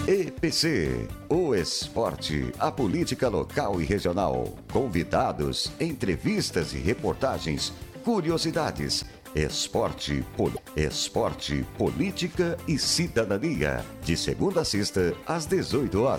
EPC, o esporte, a política local e regional. Convidados, entrevistas e reportagens, curiosidades, esporte, política e cidadania. De segunda a sexta, às 18 horas.